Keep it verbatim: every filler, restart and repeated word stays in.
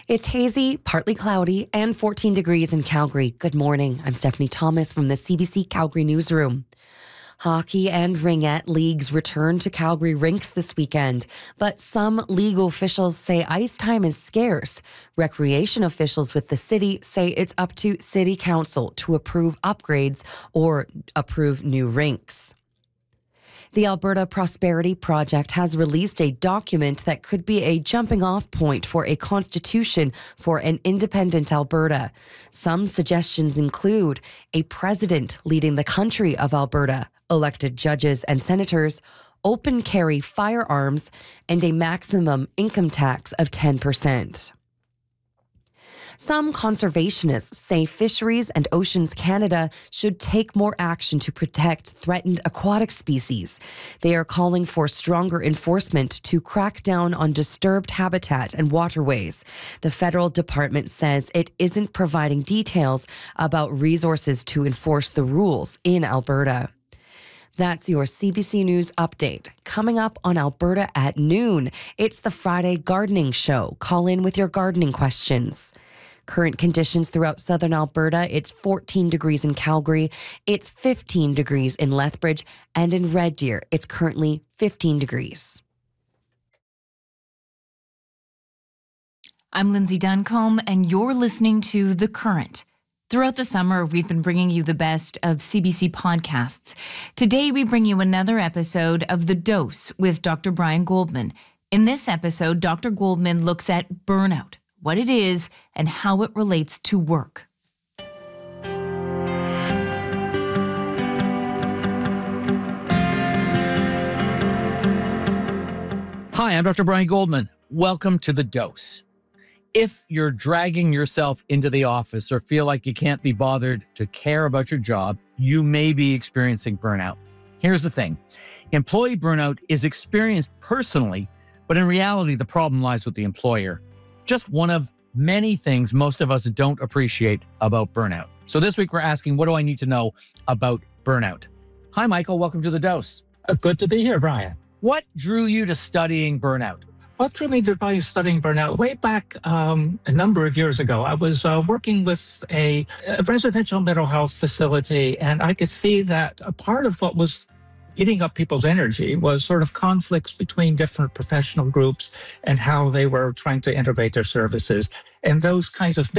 It's hazy, partly cloudy, and fourteen degrees in Calgary. Good morning. I'm Stephanie Thomas from the C B C Calgary Newsroom. Hockey and ringette leagues return to Calgary rinks this weekend, but some legal officials say ice time is scarce. Recreation officials with the city say it's up to City Council to approve upgrades or approve new rinks. The Alberta Prosperity Project has released a document that could be a jumping-off point for a constitution for an independent Alberta. Some suggestions include a president leading the country of Alberta, elected judges and senators, open carry firearms, and a maximum income tax of ten percent. Some conservationists say Fisheries and Oceans Canada should take more action to protect threatened aquatic species. They are calling for stronger enforcement to crack down on disturbed habitat and waterways. The federal department says it isn't providing details about resources to enforce the rules in Alberta. That's your C B C News update. Coming up on Alberta at noon, it's the Friday Gardening Show. Call in with your gardening questions. Current conditions throughout southern Alberta, it's fourteen degrees in Calgary, it's fifteen degrees in Lethbridge, and in Red Deer, it's currently fifteen degrees. I'm Lindsay Duncombe, and you're listening to The Current. Throughout the summer, we've been bringing you the best of C B C podcasts. Today, we bring you another episode of The Dose with Doctor Brian Goldman. In this episode, Doctor Goldman looks at burnout, what it is, and how it relates to work. Hi, I'm Doctor Brian Goldman. Welcome to The Dose. If you're dragging yourself into the office or feel like you can't be bothered to care about your job, you may be experiencing burnout. Here's the thing. Employee burnout is experienced personally, but in reality, the problem lies with the employer. Just one of many things most of us don't appreciate about burnout. So this week we're asking, what do I need to know about burnout? Hi, Michael. Welcome to The Dose. Uh, good to be here, Brian. What drew you to studying burnout? What drew me to by studying burnout? Way back um, a number of years ago, I was uh, working with a, a residential mental health facility, and I could see that a part of what was eating up people's energy was sort of conflicts between different professional groups and how they were trying to integrate their services. And those kinds of